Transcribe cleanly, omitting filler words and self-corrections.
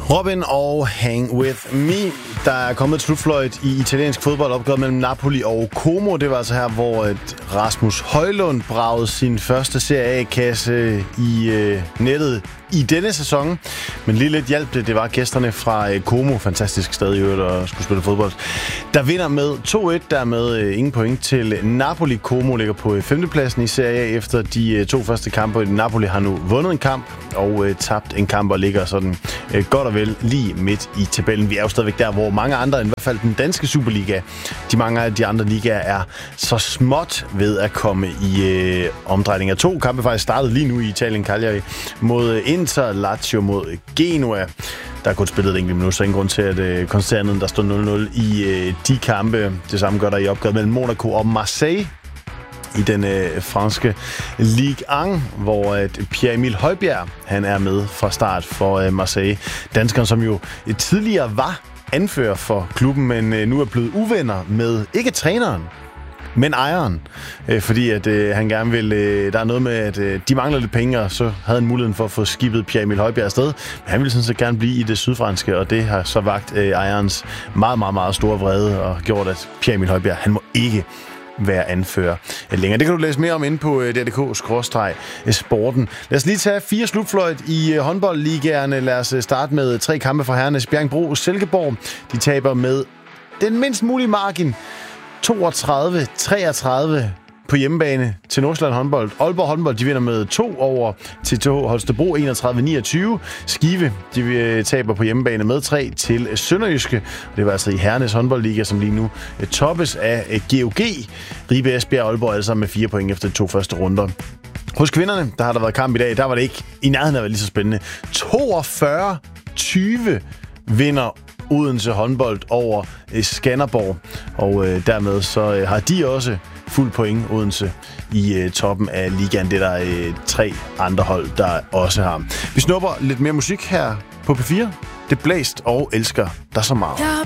Robin og Hang With Me. Der er kommet et slutfløjt i italiensk fodboldopgør mellem Napoli og Como. Det var altså her, hvor Rasmus Højlund bragede sin første Serie A-kasse i nettet i denne sæson. Men lige lidt hjalp det var gæsterne fra Como, fantastisk sted i øvrigt at skulle spille fodbold, der vinder med 2-1, dermed ingen point til Napoli. Como ligger på 5. pladsen i Serie A efter de 2 første kampe. Napoli har nu vundet en kamp og tabt en kamp og ligger sådan godt og vel lige midt i tabellen. Vi er jo stadigvæk der, hvor mange andre, end i hvert fald den danske Superliga, mange af de andre ligaer er så småt ved at komme i omdrejninger. 2 kampe faktisk startet lige nu i Italien, Cagliari mod Inter, Lazio mod Genoa. Der er kun spillet et enkelt minut, så ingen grund til at konstatere andet, der står 0-0 i de kampe. Det samme gør der i opgøret mellem Monaco og Marseille i den franske Ligue 1, hvor Pierre-Emil Højbjerg han er med fra start for Marseille. Danskeren, som jo tidligere var anfører for klubben, men nu er blevet uvenner med ikke træneren, men ejeren, fordi at han gerne vil, der er noget med, at de mangler lidt penge, og så havde han muligheden for at få skibet Pierre-Emil Højbjerg afsted. Men han ville sådan set gerne blive i det sydfranske, og det har så vagt ejerens meget, meget, meget store vrede, og gjort, at Pierre-Emil Højbjerg, han må ikke være anfører længere. Det kan du læse mere om inde på DRDK/sporten. Lad os lige tage 4 slutfløjt i håndboldligaerne. Lad os starte med 3 kampe fra herrenes. Bjerringbro Silkeborg, de taber med den mindst mulige margin 32-33 på hjemmebane til Nordsjælland håndbold. Aalborg håndbold, de vinder med 2 over til TH Holstebro 31-29. Skive, de taber på hjemmebane med 3 til Sønderjyske. Det var altså i herrenes håndboldliga, som lige nu toppes af GOG. Ribe, Esbjerg og Aalborg alle sammen med 4 point efter de 2 første runder. Hos kvinderne, der har der været kamp i dag, der var det ikke i nærheden af at være lige så spændende. 42-20 vinder Odense håndbold over Skanderborg, og dermed så har de også fuld point, Odense, i toppen af ligaen. Det er der 3 andre hold, der også har. Vi snupper lidt mere musik her på P4. Det blæst og elsker dig så meget. Jeg